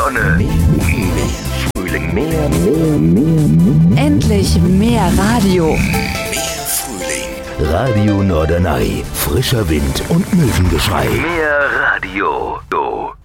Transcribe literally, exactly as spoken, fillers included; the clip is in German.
Sonne, mehr Frühling, mehr, mehr, mehr, mehr. Endlich mehr Radio. Mehr Frühling. Radio Norderney. Frischer Wind und Möwengeschrei. Mehr Radio.